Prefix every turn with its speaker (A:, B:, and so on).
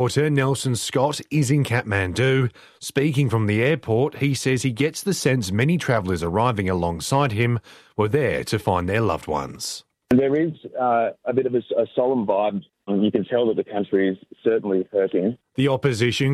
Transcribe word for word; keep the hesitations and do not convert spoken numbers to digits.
A: Reporter Nelson Scott is in Kathmandu. Speaking from the airport, he says he gets the sense many travellers arriving alongside him were there to find their loved ones.
B: There is uh, a bit of a, a solemn vibe. You can tell that the country is certainly hurting.
A: The opposition